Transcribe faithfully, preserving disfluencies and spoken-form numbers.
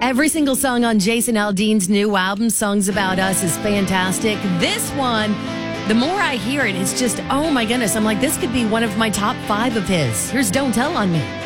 Every single song on Jason Aldean's new album, Songs About Us, is fantastic. This one, the more I hear it, it's just, oh my goodness. I'm like, this could be one of my top five of his. Here's Don't Tell on Me.